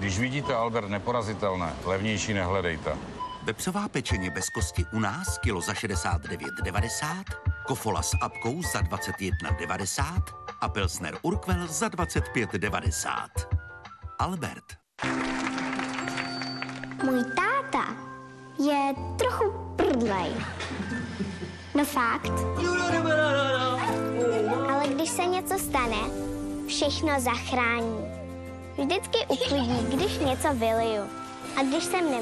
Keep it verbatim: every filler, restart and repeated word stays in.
Když vidíte Albert neporazitelné, levnější nehledejte. Vepřová pečeně bez kosti u nás kilo za šedesát devět devadesát, kofola s apkou za dvacet jedna devadesát a pilsner Urquell za dvacet pět devadesát. Albert. Můj táta je trochu prdlej. No fakt. Ale když se něco stane, všechno zachrání. Vždycky uklidí, když něco vyliju. A když jsem